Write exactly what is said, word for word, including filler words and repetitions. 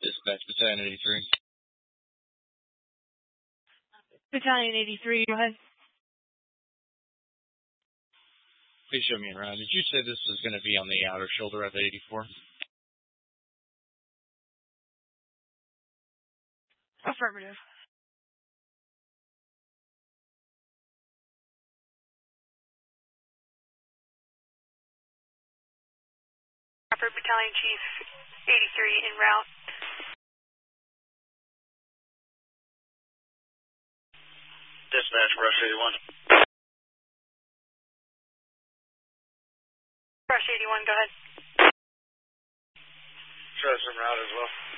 Dispatch, Battalion eighty-three. Battalion eighty-three, go ahead. Please show me around. Did you say this was going to be on the outer shoulder of eighty-four? Affirmative. Battalion Chief eighty-three en route. Dispatch, Rush eighty-one. Rush eighty-one, go ahead. Trust en route as well.